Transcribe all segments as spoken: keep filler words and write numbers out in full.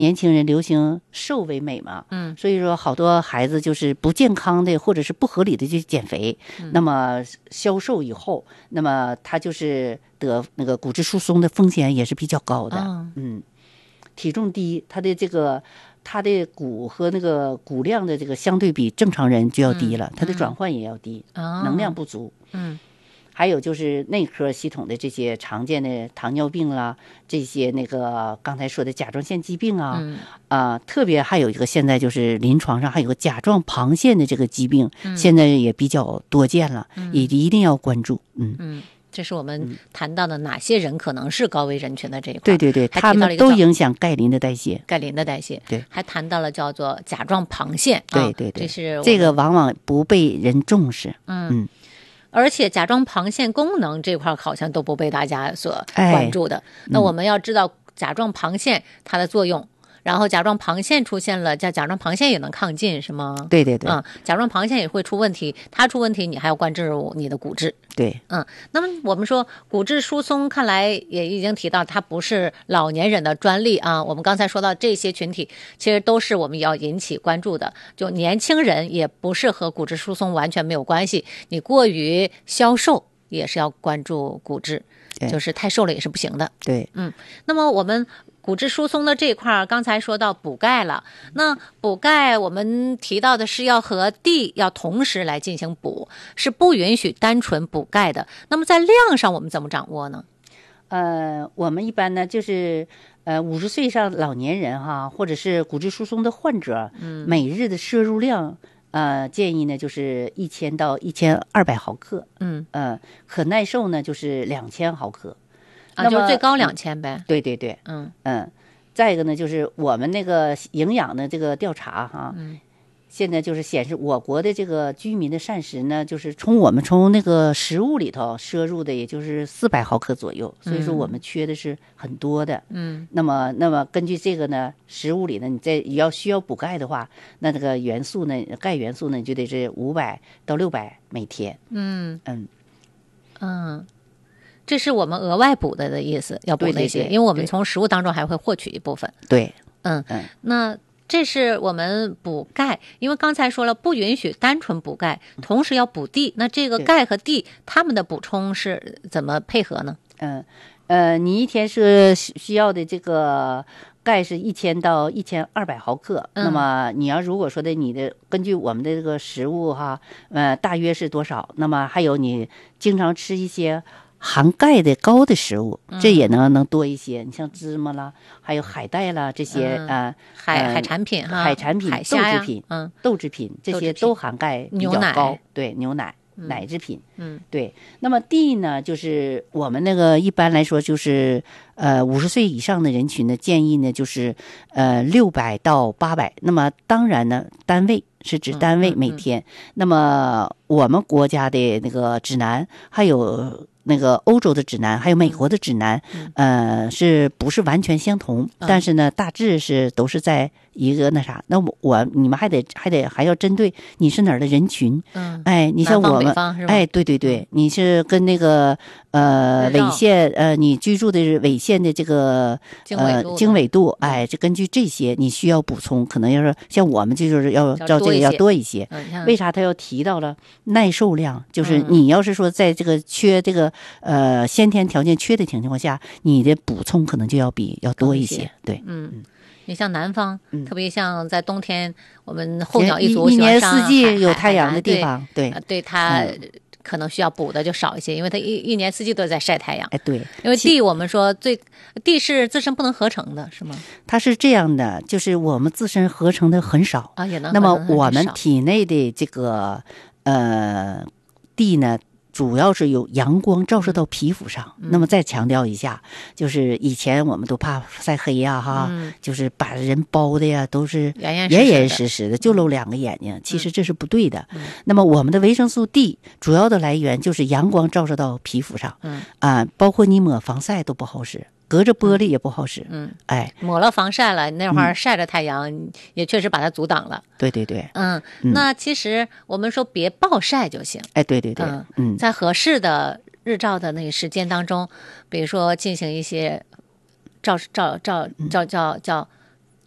年轻人流行瘦为美嘛， 嗯， 所以说好多孩子就是不健康的或者是不合理的去减肥， 嗯、 那么消瘦以后，那么他就是得那个骨质疏松的风险也是比较高的， 哦、 嗯，体重低，他的这个。它的骨和那个骨量的这个相对比正常人就要低了， 嗯、 它的转换也要低， 嗯、 能量不足。 嗯， 还有就是内科系统的这些常见的糖尿病啦，这些那个刚才说的甲状腺疾病啊， 嗯、 啊、呃，特别还有一个现在就是临床上还有个甲状旁腺的这个疾病， 嗯、 现在也比较多见了， 嗯、 也一定要关注。嗯嗯。这是我们谈到的哪些人可能是高危人群的这一块。 对对对，他们都影响钙磷的代谢。 钙磷的代谢， 对， 还谈到了叫做甲状旁腺。 对对对， 这是这个往往不被人重视。 嗯嗯， 而且甲状旁腺功能这块好像都不被大家所关注的。 哎、 那我们要知道甲状旁腺它的作用。然后甲状旁腺出现了，叫甲状旁腺也能亢进，是吗？ 对对对， 嗯，甲状旁腺也会出问题，它出问题，你还要关注你的骨质。 对， 嗯，那么我们说骨质疏松，看来也已经提到，它不是老年人的专利啊。我们刚才说到这些群体，其实都是我们要引起关注的。就年轻人也不是和骨质疏松完全没有关系，你过于消瘦也是要关注骨质，就是太瘦了也是不行的。 对， 嗯，那么我们。骨质疏松的这一块，刚才说到补钙了。那补钙，我们提到的是要和 D 要同时来进行补，是不允许单纯补钙的。那么在量上，我们怎么掌握呢？ 呃，我们一般呢，就是呃五十岁以上老年人哈，或者是骨质疏松的患者，嗯，每日的摄入量，呃，建议呢就是一千到一千二百毫克， 嗯， 呃，可耐受呢就是两千毫克。 啊，就是最高两千呗、 嗯。对对对， 嗯嗯，再一个呢，就是我们那个营养的这个调查哈， 嗯， 现在就是显示我国的这个居民的膳食呢，就是从我们从那个食物里头摄入的，也就是四百毫克左右，所以说我们缺的是很多的。 嗯， 那么那么根据这个呢，食物里呢，你在要需要补钙的话，那这个元素呢，钙元素呢，就得是五百到六百每天。 嗯嗯嗯。这是我们额外补的的意思，要补那些， 对对对， 因为我们从食物当中还会获取一部分。 对， 嗯嗯， 那这是我们补钙，因为刚才说了不允许单纯补钙，同时要补 D。那这个钙和 D 它们的补充是怎么配合呢？ 嗯呃，你一天是需要的这个钙是一千到一千二百毫克、嗯，那么你要如果说的你的根据我们的这个食物哈，呃，大约是多少？那么还有你经常吃一些含钙的高的食物，这也能能多一些。你像芝麻啦，还有海带啦，这些、 嗯、 呃海海产品哈， 海产品、 海豆制品， 嗯， 豆制品这些都含钙比较高。对，牛奶、 嗯、 奶制品， 嗯， 对。那么 D 呢，就是我们那个一般来说就是呃五十岁以上的人群呢，建议呢就是呃六百到八百。那么当然呢，单位。是指单位每天、嗯嗯嗯、那么我们国家的那个指南还有那个欧洲的指南还有美国的指南、嗯、呃是不是完全相同、嗯、但是呢大致是都是在一个那啥，那我我你们还得还得还要针对你是哪儿的人群， 嗯， 哎，你像我们，哎，对对对，你是跟那个呃纬线呃你居住的纬线的这个呃经纬度，哎，就根据这些你需要补充，可能要是像我们就是要照这个要多一些。 嗯、 为啥他要提到了耐受量？就是你要是说在这个缺这个呃先天条件缺的情况下，你的补充可能就要比要多一些。对， 嗯。你像南方、 嗯， 特别像在冬天，我们候鸟一族一年四季有有太阳的地方， 对， 对， 对它可能需要补的就少一些，因为它一一年四季都在晒太阳。 哎，对， 因为地我们说最地是自身不能合成的，是吗？ 它是这样的，就是我们自身合成的很少啊，也能。 那么我们体内的这个呃地呢？主要是有阳光照射到皮肤上、嗯、那么再强调一下，就是以前我们都怕晒黑呀、啊、哈、嗯，就是把人包的呀都是严严实实的，就露两个眼睛、嗯、其实这是不对的、嗯、那么我们的维生素 D 主要的来源就是阳光照射到皮肤上， 嗯啊，包括你抹防晒都不好使，隔着玻璃也不好使， 嗯， 哎， 抹了防晒了，那会儿晒着太阳、嗯、也确实把它阻挡了。 对对对， 嗯，那其实我们说别暴晒就行。 哎，对对对， 嗯嗯， 在合适的日照的那个时间当中，比如说进行一些照照照照叫叫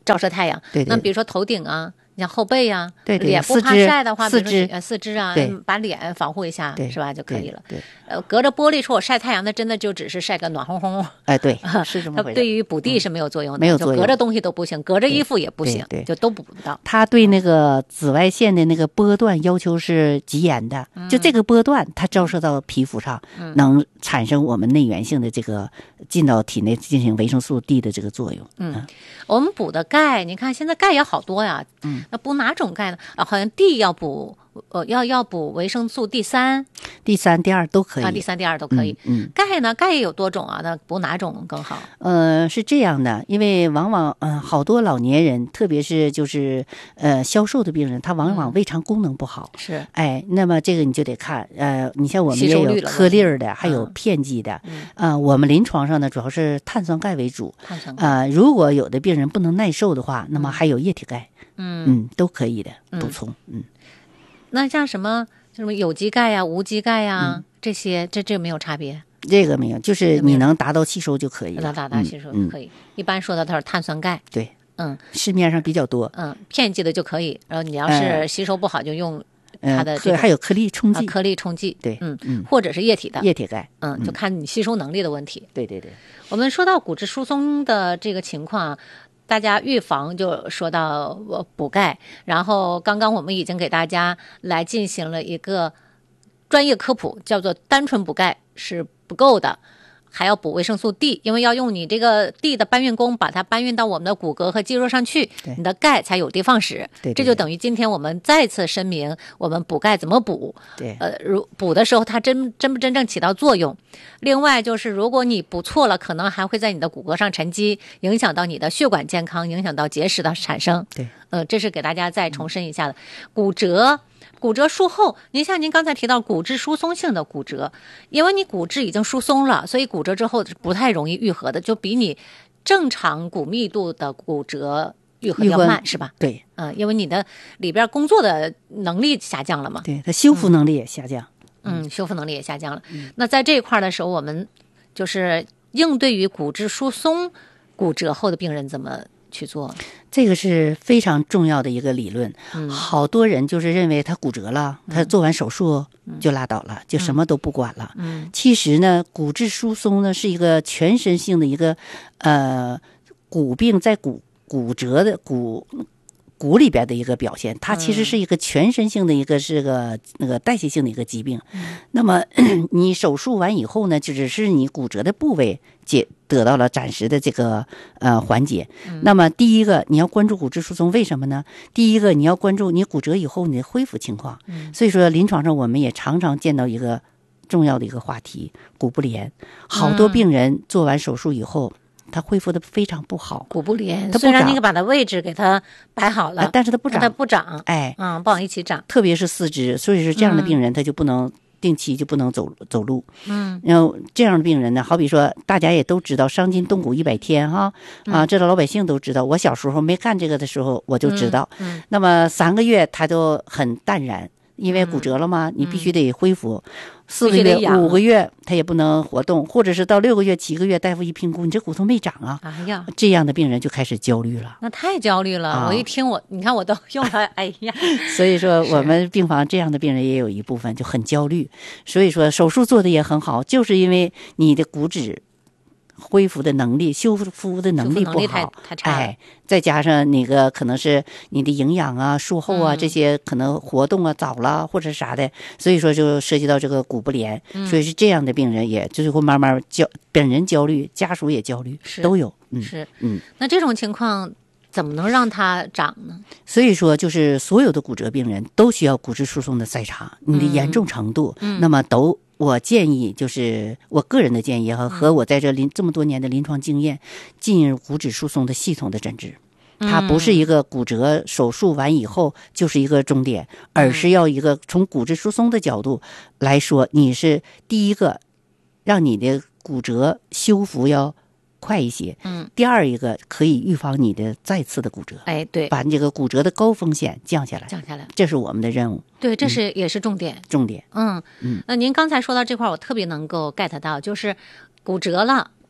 照射太阳。 对对那比如说头顶啊，你像后背呀、 对对脸不怕四肢晒的话，比四如说肢呃四肢啊对， 把脸防护一下， 对是吧？就可以了。 对，对呃，隔着玻璃说我晒太阳，那真的就只是晒个暖烘烘。 哎，对，是这么它回事。 对于补地是没有作用的， 没有作用就隔着东西都不行，隔着衣服也不行， 对对就都补不到。 它对那个紫外线的那个波段要求是极严的，就这个波段它照射到皮肤上，能产生我们内源性的这个进到体内进行维生素 D 的这个作用。 嗯，我们补的钙，你看现在钙也好多呀。嗯，那补哪种钙呢？啊，好像 D 要补，呃，要要补维生素 D 三、 第三、第二都可以。 啊，第三、第二都可以。 嗯，嗯钙呢，钙也有多种啊，那补哪种更好？ 呃，是这样的，因为往往嗯、呃，好多老年人，特别是就是呃消瘦的病人，他往往胃肠功能不好。 是， 哎，那么这个你就得看，呃，你像我们吸收率了也有颗粒儿的，还有嗯片剂的。 嗯呃，我们临床上呢，主要是碳酸钙为主。 碳酸钙。 呃，如果有的病人不能耐受的话，那么还有液体钙。 嗯嗯，都可以的补充。嗯， 那像什么什么有机钙呀、无机钙呀、 嗯这些，这这没有差别， 这个没有，就是你能达到吸收就可以了。 那达达吸收嗯可以。一般说的都是碳酸钙。 对， 嗯市面上比较多。 嗯，片剂的就可以，然后你要呃是吸收不好，就用嗯， 它的这个颗还有颗粒冲剂。 啊颗粒冲剂。 对， 嗯嗯， 或者是液体的。 液体钙。 嗯，就看你吸收能力的问题。 对对对。 我们说到骨质疏松的这个情况，大家预防就说到呃补钙，然后刚刚我们已经给大家来进行了一个专业科普，叫做单纯补钙是不够的，还要补维生素 D， 因为要用你这个 D 的搬运工把它搬运到我们的骨骼和肌肉上去，你的钙才有的放矢。 对对对， 这就等于今天我们再次声明我们补钙怎么补。 对， 呃，如补的时候它真真不真正起到作用。另外就是如果你补错了，可能还会在你的骨骼上沉积，影响到你的血管健康，影响到结石的产生。 对， 呃，这是给大家再重申一下的。骨折。骨折术后，您像您刚才提到骨质疏松性的骨折，因为你骨质已经疏松了，所以骨折之后是不太容易愈合的，就比你正常骨密度的骨折愈合要慢，是吧？ 对， 嗯，因为你的里边工作的能力下降了嘛， 对，它修复能力也下降。 嗯，修复能力也下降了。嗯、那在这一块的时候，我们就是应对于骨质疏松骨折后的病人怎么去做？ 这个是非常重要的一个理论。 嗯、 好多人就是认为他骨折了，嗯、他做完手术就拉倒了，嗯、就什么都不管了。 嗯， 其实呢，骨质疏松呢是一个全身性的一个呃骨病，在骨骨折的骨。骨里边的一个表现，它其实是一个全身性的一个是个那个代谢性的一个疾病。嗯、那么你手术完以后呢，就只是你骨折的部位解得到了暂时的这个呃缓解。嗯、那么第一个你要关注骨质疏松，为什么呢？第一个你要关注你骨折以后你的恢复情况。嗯、所以说临床上我们也常常见到一个重要的一个话题，骨不连。好多病人做完手术以后。嗯它恢复的非常不好， 骨不连。虽然你把它位置给它摆好了， 哎、但是它不长， 它不长， 哎， 嗯，不往一起长。 特别是四肢，所以说这样的病人他就不能定期就不能走走路。 嗯， 然后这样的病人呢，好比说大家也都知道伤筋动骨一百天哈，啊，这个老百姓都知道。我小时候没干这个的时候，我就知道。 嗯，嗯那么三个月他就很淡然。因为骨折了嘛，嗯、你必须得恢复，嗯、四个月、五个月他也不能活动，或者是到六个月、七个月，大夫一评估，你这骨头没长啊， 哎呀， 这样的病人就开始焦虑了。 那太焦虑了，啊、我一听我，你看我都用了，哎呀， 所以说我们病房这样的病人也有一部分就很焦虑，所以说手术做的也很好，就是因为你的骨质。恢复的能力、修复的能力不好， 太差哎，再加上那个可能是你的营养啊、术后啊、嗯、这些可能活动啊早了或者啥的，所以说就涉及到这个骨不连，嗯、所以是这样的病人也就是会慢慢焦，本人焦虑，家属也焦虑，都有。嗯， 是， 嗯， 那这种情况怎么能让它长呢？ 所以说，就是所有的骨折病人都需要骨质疏松的筛查，你的严重程度， 嗯、 那么都。我建议就是我个人的建议和和我在这临这么多年的临床经验，进入骨质疏松的系统的诊治，它不是一个骨折手术完以后就是一个终点，而是要一个从骨质疏松的角度来说，你是第一个让你的骨折修复要快一些， 嗯， 第二一个可以预防你的再次的骨折， 哎，对， 把这个骨折的高风险降下来， 降下来， 这是我们的任务。 对，这是、嗯、也是重点， 重点。 嗯嗯。那您刚才说到这块，我特别能够 get 到，就是骨折了，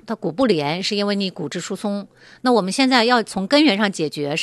它骨不连，是因为你骨质疏松。那我们现在要从根源上解决，